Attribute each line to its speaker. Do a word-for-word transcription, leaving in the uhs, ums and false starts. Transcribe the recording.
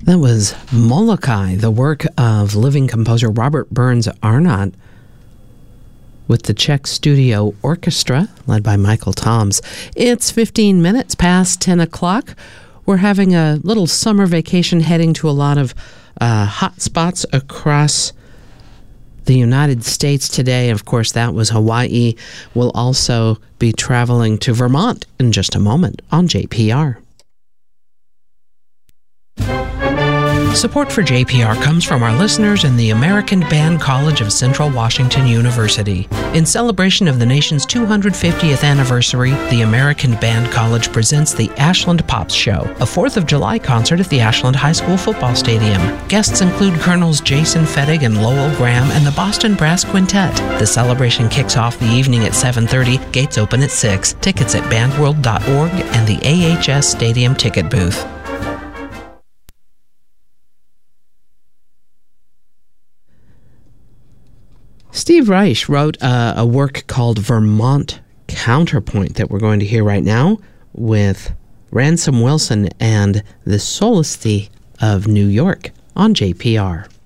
Speaker 1: That was Molokai, the work of living composer Robert Burns Arnott, with the Czech Studio Orchestra, led by Michael Toms. It's fifteen minutes past ten o'clock. We're having a little summer vacation, heading to a lot of uh, hot spots across the United States today. Of course, that was Hawaii. We'll also be traveling to Vermont in just a moment on J P R. Support for J P R comes from our listeners in the American Band College of Central Washington University. In celebration of the nation's two hundred fiftieth anniversary, the American Band College presents the Ashland Pops Show, a fourth of July concert at the Ashland High School football stadium. Guests include Colonels Jason Fettig and Lowell Graham and the Boston Brass Quintet. The celebration kicks off the evening at seven thirty, gates open at six. Tickets at bandworld dot org and the A H S Stadium ticket booth. Steve Reich wrote uh, a work called Vermont Counterpoint that we're going to hear right now with Ransom Wilson and the Solstice of New York on J P R.